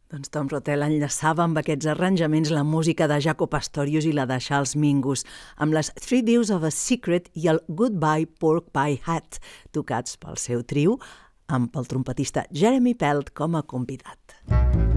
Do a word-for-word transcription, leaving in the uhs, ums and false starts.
Doncs Tom Rothel enllaçava amb aquests arranjaments la música de Jaco Pastorius i la de Charles Mingus, amb les Three Views of a Secret i el Goodbye Pork Pie Hat, tocats pel seu trio, amb el trompetista Jeremy Pelt com a convidat.